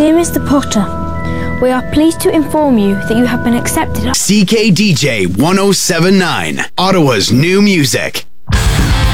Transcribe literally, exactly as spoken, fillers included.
Dear Mister Potter, we are pleased to inform you that you have been accepted. C K D J one oh seven point nine, Ottawa's new music.